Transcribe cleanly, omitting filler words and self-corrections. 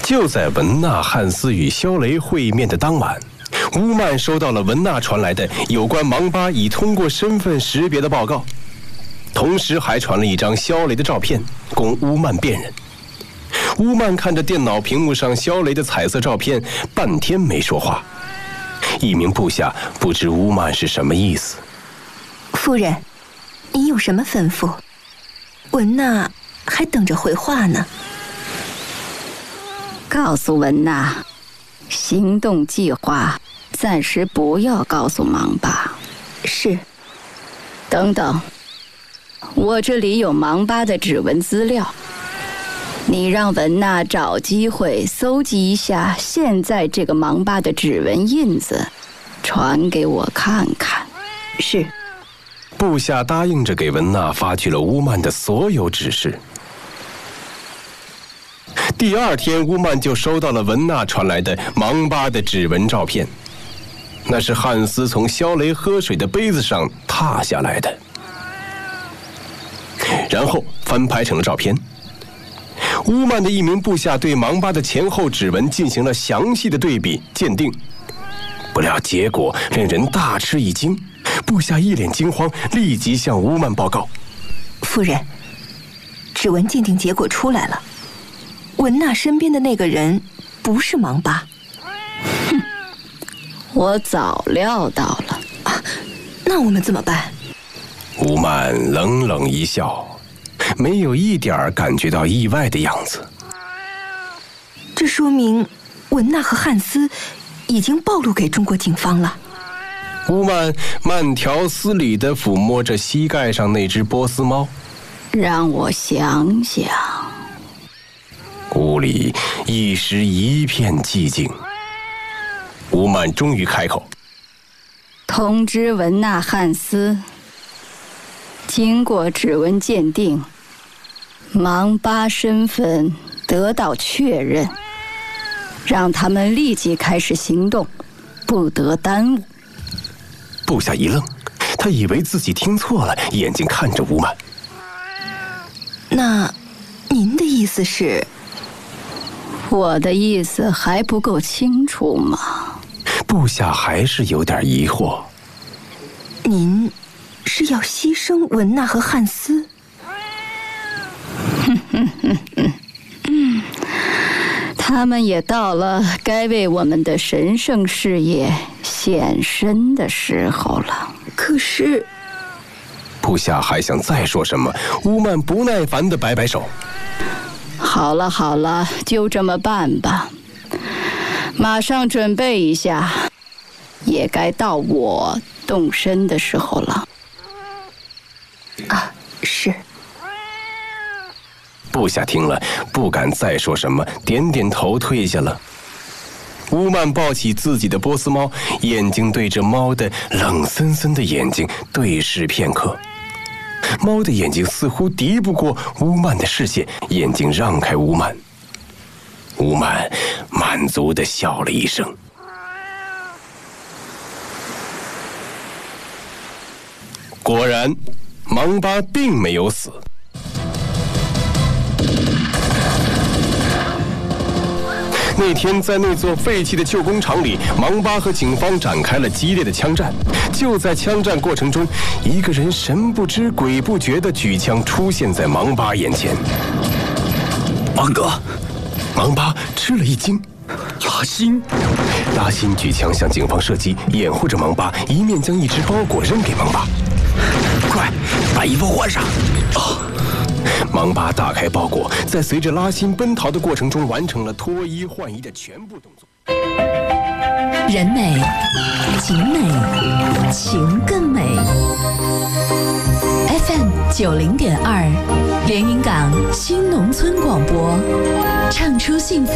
就在文娜、汉斯与肖雷会面的当晚，乌曼收到了文娜传来的有关芒巴已通过身份识别的报告，同时还传了一张肖雷的照片供乌曼辨认。乌曼看着电脑屏幕上肖雷的彩色照片，半天没说话。一名部下不知乌曼是什么意思。 夫人，你有什么吩咐？文娜还等着回话呢。 告诉文娜，行动计划暂时不要告诉芒巴。 是。 等等，我这里有芒巴的指纹资料，你让文娜找机会搜集一下现在这个芒巴的指纹印子，传给我看看。 是。 部下答应着给文娜发去了乌曼的所有指示。第二天，乌曼就收到了文娜传来的芒巴的指纹照片，那是汉斯从肖雷喝水的杯子上踏下来的，然后翻拍成了照片。乌曼的一名部下对芒巴的前后指纹进行了详细的对比鉴定，不料结果令人大吃一惊。部下一脸惊慌，立即向乌曼报告： 夫人，指纹鉴定结果出来了，文娜身边的那个人不是芒巴。 哼，我早料到了。 那我们怎么办？ 乌曼冷冷一笑，没有一点感觉到意外的样子。 这说明文娜和汉斯已经暴露给中国警方了。 乌曼慢条斯理地抚摸着膝盖上那只波斯猫。 让我想想。 屋里一时一片寂静。乌曼终于开口： 通知文娜、汉斯，经过指纹鉴定，芒巴身份得到确认，让他们立即开始行动，不得耽误。 部下一愣，他以为自己听错了，眼睛看着乌曼。 那您的意思是？ 我的意思还不够清楚吗？ 部下还是有点疑惑。 您是要牺牲文娜和汉斯？ 他们也到了该为我们的神圣事业献身的时候了。 可是， 部下还想再说什么，乌曼不耐烦地摆摆手： 好了好了，就这么办吧，马上准备一下，也该到我动身的时候了。 是。 部下听了不敢再说什么，点点头退下了。乌曼抱起自己的波斯猫，眼睛对着猫的冷森森的眼睛对视片刻。猫的眼睛似乎敌不过乌曼的视线，眼睛让开乌曼。乌曼满足地笑了一声。果然，芒巴并没有死。那天，在那座废弃的旧工厂里，芒巴和警方展开了激烈的枪战。就在枪战过程中，一个人神不知鬼不觉地举枪出现在芒巴眼前。 芒哥， 芒巴吃了一惊。拉辛举枪向警方射击，掩护着芒巴，一面将一只包裹扔给芒巴。 快，把衣服换上。 芒巴打开包裹，在随着拉辛奔逃的过程中，完成了脱衣换衣的全部动作。 人美景美，情更美。FM 90.2，连云港新农村广播，唱出幸福。